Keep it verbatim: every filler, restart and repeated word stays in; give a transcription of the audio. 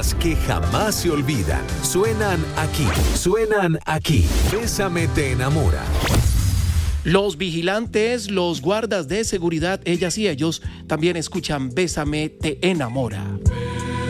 Historias que jamás se olvidan. Suenan aquí. Suenan aquí. Bésame te enamora. Los vigilantes, los guardas de seguridad, ellas y ellos también escuchan Bésame te enamora.